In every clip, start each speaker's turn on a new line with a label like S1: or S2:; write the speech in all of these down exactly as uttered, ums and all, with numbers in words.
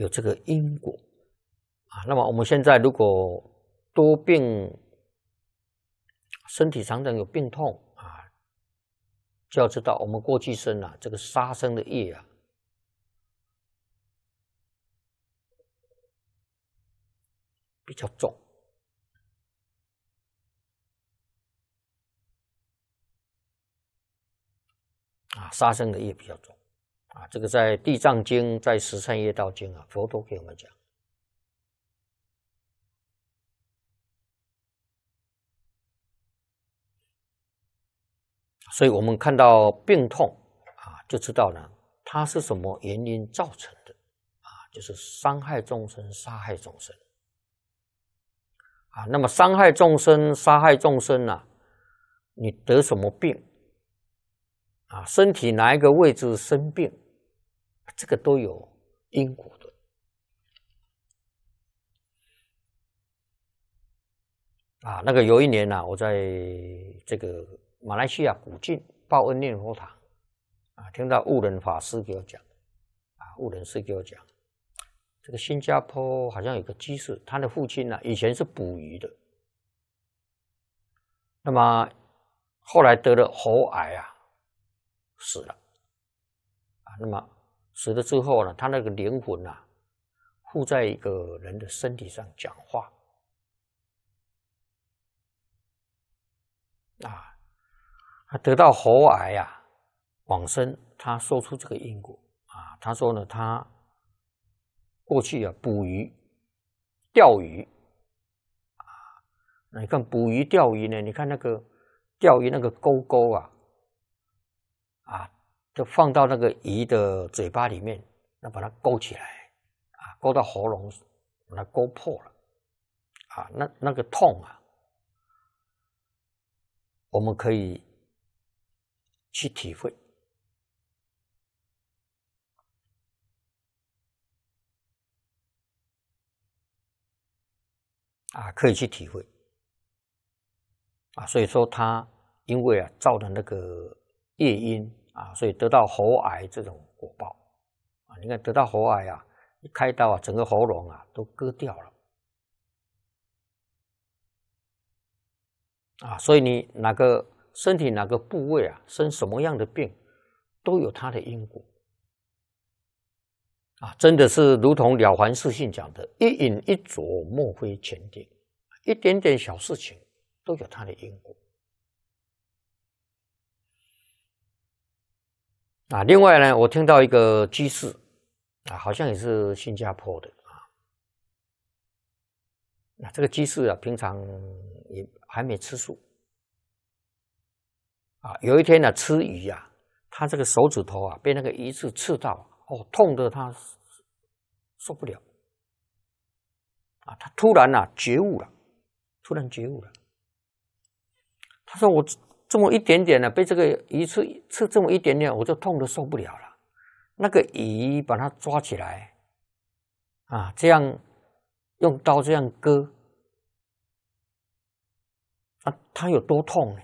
S1: 有这个因果啊。那么我们现在如果多病，身体常常有病痛啊，就要知道我们过去生啊，这个杀生的业啊，比较重啊，杀生的业比较重啊。这个在《地藏经》、在《十善业道经》啊，佛都给我们讲。所以我们看到病痛啊，就知道呢，它是什么原因造成的啊？就是伤害众生、杀害众生啊。那么伤害众生、杀害众生啊，你得什么病啊？身体哪一个位置生病，这个都有因果的啊。那个有一年呢、啊，我在这个马来西亚古晋报恩念佛堂啊，听到悟仁法师给我讲啊，悟仁师给我讲，这个新加坡好像有个居士，他的父亲呢、啊、以前是捕鱼的，那么后来得了喉癌啊，死了啊。那么死了之后呢，他那个灵魂啊，附在一个人的身体上讲话啊。他得到喉癌啊，往生，他说出这个因果啊。他说呢，他过去啊捕鱼、钓鱼啊，你看捕鱼、钓鱼呢，你看那个钓鱼那个钩钩啊，啊，就放到那个鱼的嘴巴里面，那把它勾起来啊，勾到喉咙，把它勾破了啊，那那个痛啊，我们可以去体会啊，可以去体会啊。所以说他因为啊造的那个业因啊，所以得到喉癌这种果报啊。你看得到喉癌啊，一开刀啊，整个喉咙啊都割掉了啊。所以你哪个身体哪个部位啊生什么样的病，都有它的因果啊，真的是如同《了凡四训》讲的，一饮一啄，莫非前定，一点点小事情都有它的因果啊。另外呢，我听到一个居士啊，好像也是新加坡的啊，那这个居士啊，平常也还没吃素啊，有一天呢、啊，吃鱼啊，他这个手指头啊被那个鱼刺刺到，哦，痛得他受不了啊！他突然啊觉悟了，突然觉悟了。他说：“我这么一点点呢、啊，被这个鱼刺刺这么一点点，我就痛得受不了了。那个鱼把它抓起来啊，这样用刀这样割啊，他有多痛呢？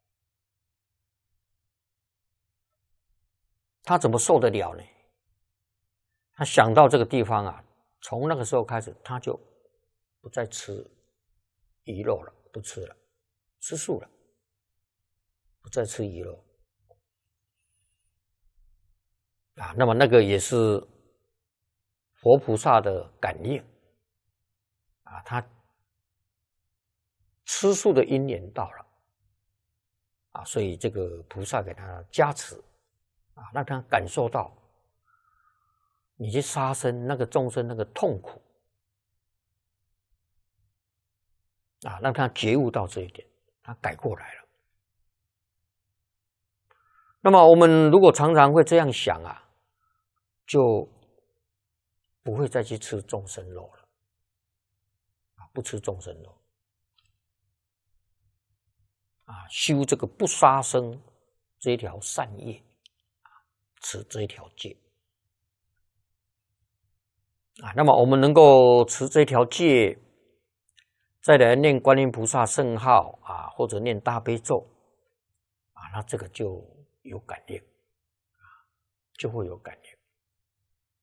S1: 他怎么受得了呢？”他想到这个地方啊，从那个时候开始，他就不再吃鱼肉了，不吃了，吃素了，不再吃鱼肉啊。那么那个也是佛菩萨的感应啊，他吃素的因缘到了啊，所以这个菩萨给他加持啊，让他感受到。你去杀生，那个众生那个痛苦啊，让他觉悟到这一点，他改过来了。那么我们如果常常会这样想啊，就不会再去吃众生肉了啊，不吃众生肉啊，修这个不杀生这一条善业啊，持这一条戒。啊，那么我们能够持这条戒，再来念观音菩萨圣号啊，或者念大悲咒啊，那这个就有感应啊，就会有感应。